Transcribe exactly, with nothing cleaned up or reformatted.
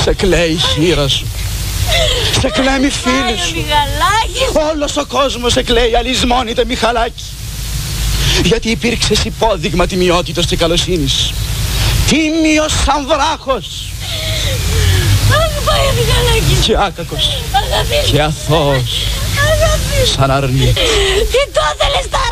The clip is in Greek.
Σε κλαίει η χείρα σου. Σε κλαίει η φίλη σου. Όλος ο κόσμος σε κλαίει, αλυσμόνητε Μιχαλάκη. Γιατί υπήρξες υπόδειγμα τιμιότητος και καλοσύνης. Τίμιος σαν βράχος. Αχ, πάει ο Μιχαλάκης. Και άκακος. Αγαπητέ. Και αθώος. Σαν αρνί. Τι το θέλεις τώρα?